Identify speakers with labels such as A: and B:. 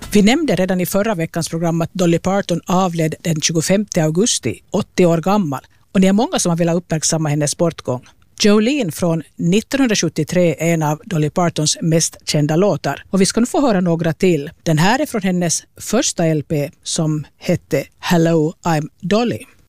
A: Vi nämnde redan i förra veckans program att Dolly Parton avled den 25 augusti, 80 år gammal. Och ni är många som har velat uppmärksamma hennes bortgång. Jolene från 1973 är en av Dolly Partons mest kända låtar. Och vi ska nu få höra några till. Den här är från hennes första LP som hette Hello, I'm Dolly.